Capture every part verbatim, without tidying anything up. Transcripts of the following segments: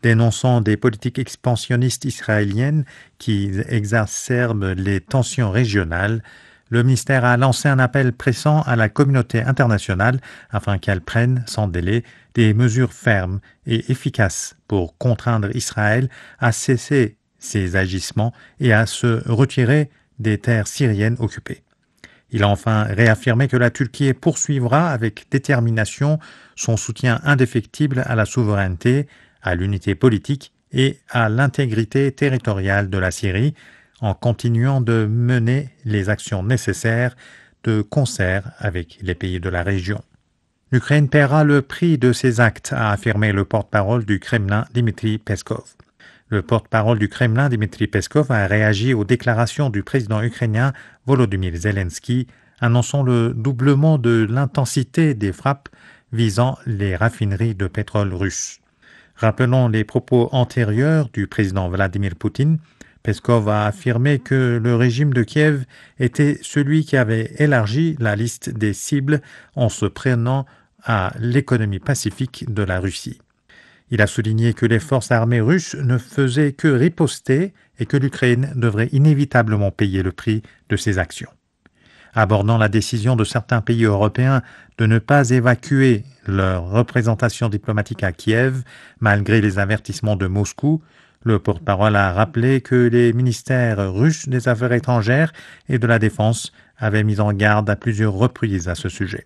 dénonçant des politiques expansionnistes israéliennes qui exacerbent les tensions régionales. Le ministère a lancé un appel pressant à la communauté internationale afin qu'elle prenne sans délai des mesures fermes et efficaces pour contraindre Israël à cesser ses agissements et à se retirer des terres syriennes occupées. Il a enfin réaffirmé que la Turquie poursuivra avec détermination son soutien indéfectible à la souveraineté, à l'unité politique et à l'intégrité territoriale de la Syrie, en continuant de mener les actions nécessaires de concert avec les pays de la région. L'Ukraine paiera le prix de ses actes, a affirmé le porte-parole du Kremlin, Dmitry Peskov. Le porte-parole du Kremlin, Dmitry Peskov, a réagi aux déclarations du président ukrainien Volodymyr Zelensky, annonçant le doublement de l'intensité des frappes visant les raffineries de pétrole russes. Rappelant les propos antérieurs du président Vladimir Poutine, Peskov a affirmé que le régime de Kiev était celui qui avait élargi la liste des cibles en se prenant à l'économie pacifique de la Russie. Il a souligné que les forces armées russes ne faisaient que riposter et que l'Ukraine devrait inévitablement payer le prix de ses actions. Abordant la décision de certains pays européens de ne pas évacuer leur représentation diplomatique à Kiev, malgré les avertissements de Moscou, le porte-parole a rappelé que les ministères russes des Affaires étrangères et de la Défense avaient mis en garde à plusieurs reprises à ce sujet.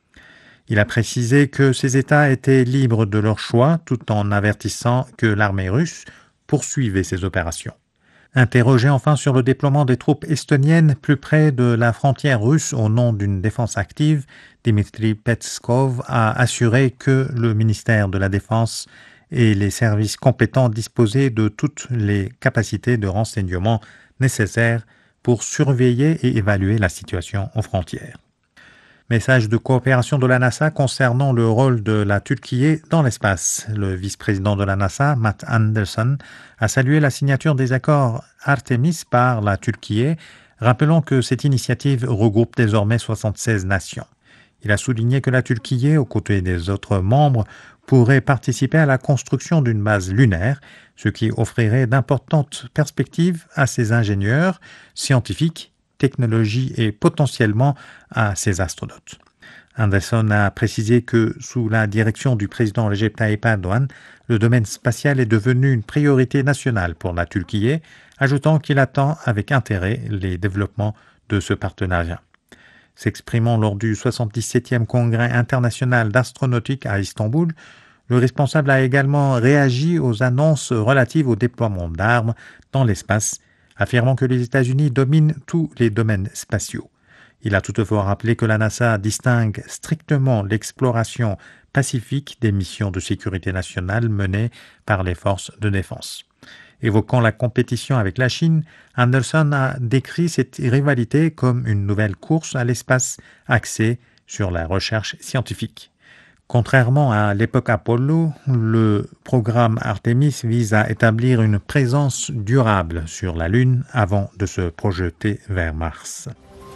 Il a précisé que ces États étaient libres de leur choix tout en avertissant que l'armée russe poursuivait ses opérations. Interrogé enfin sur le déploiement des troupes estoniennes plus près de la frontière russe au nom d'une défense active, Dmitry Peskov a assuré que le ministère de la Défense et les services compétents disposaient de toutes les capacités de renseignement nécessaires pour surveiller et évaluer la situation aux frontières. Message de coopération de la NASA concernant le rôle de la Turquie dans l'espace. Le vice-président de la NASA, Matt Anderson, a salué la signature des accords Artemis par la Turquie, rappelant que cette initiative regroupe désormais soixante-seize nations. Il a souligné que la Turquie, aux côtés des autres membres, pourrait participer à la construction d'une base lunaire, ce qui offrirait d'importantes perspectives à ses ingénieurs, scientifiques, technologies et potentiellement à ses astronautes. Anderson a précisé que sous la direction du président Recep Tayyip Erdogan, le domaine spatial est devenu une priorité nationale pour la Turquie, ajoutant qu'il attend avec intérêt les développements de ce partenariat. S'exprimant lors du soixante-dix-septième Congrès international d'astronautique à Istanbul, le responsable a également réagi aux annonces relatives au déploiement d'armes dans l'espace, affirmant que les États-Unis dominent tous les domaines spatiaux. Il a toutefois rappelé que la NASA distingue strictement l'exploration pacifique des missions de sécurité nationale menées par les forces de défense. Évoquant la compétition avec la Chine, Anderson a décrit cette rivalité comme une nouvelle course à l'espace axée sur la recherche scientifique. Contrairement à l'époque Apollo, le programme Artemis vise à établir une présence durable sur la Lune avant de se projeter vers Mars.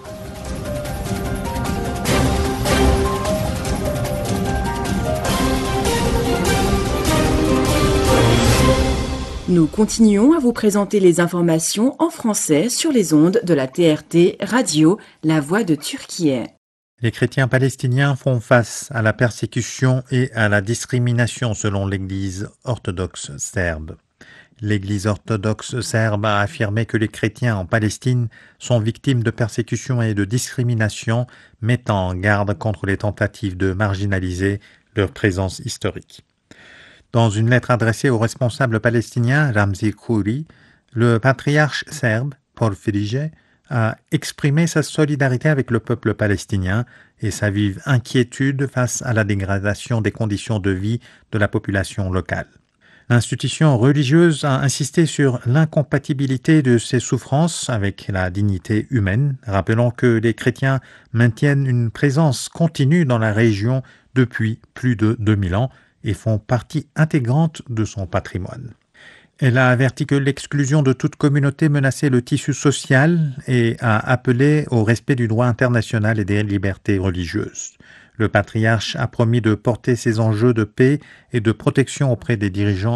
Nous continuons à vous présenter les informations en français sur les ondes de la T R T Radio, La Voix de Turquie. Les chrétiens palestiniens font face à la persécution et à la discrimination selon l'Église orthodoxe serbe. L'Église orthodoxe serbe a affirmé que les chrétiens en Palestine sont victimes de persécution et de discrimination, mettant en garde contre les tentatives de marginaliser leur présence historique. Dans une lettre adressée au responsable palestinien Ramzi Khouri, le patriarche serbe Porphyrie a exprimé sa solidarité avec le peuple palestinien et sa vive inquiétude face à la dégradation des conditions de vie de la population locale. L'institution religieuse a insisté sur l'incompatibilité de ces souffrances avec la dignité humaine, rappelant que les chrétiens maintiennent une présence continue dans la région depuis plus de deux mille ans et font partie intégrante de son patrimoine. Elle a averti que l'exclusion de toute communauté menaçait le tissu social et a appelé au respect du droit international et des libertés religieuses. Le patriarche a promis de porter ces enjeux de paix et de protection auprès des dirigeants